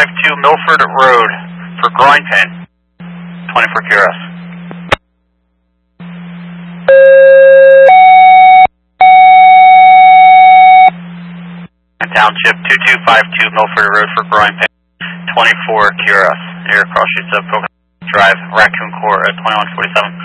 252 Milford Road for groin pain. 24 QRS. Township 2252 Milford Road for groin pain. 24 QRS. Air cross streets of Pocahontas Drive, Raccoon Court at 2147.